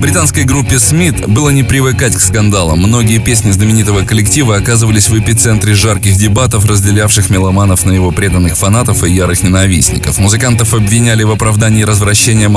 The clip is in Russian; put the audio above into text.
Британской группе Smith было не привыкать к скандалам. Многие песни знаменитого коллектива оказывались в эпицентре жарких дебатов, разделявших меломанов на его преданных фанатов и ярых ненавистников. Музыкантов обвиняли в оправдании развращения